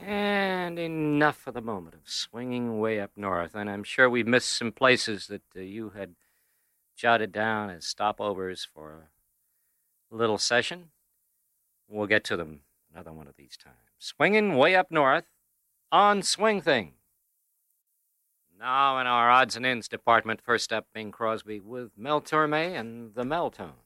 And enough for the moment of swinging way up north. And I'm sure we've missed some places that you had jotted down as stopovers for a little session. We'll get to them another one of these times. Swinging way up north on Swing Thing. Now in our odds and ends department, first up Bing Crosby with Mel Torme and the Meltones.